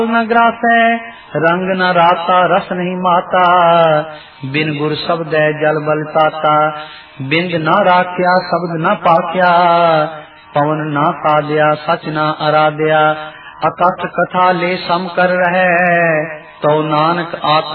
न ग्रासै रंग न राता रस नहीं माता, बिन गुर शब्द जल बल ताता, बिंद न राख्या शब्द न पाख्या, पवन न साध्या सच न आराध्या, अकथ कथा ले सम कर रहे, तो नानक आत्मा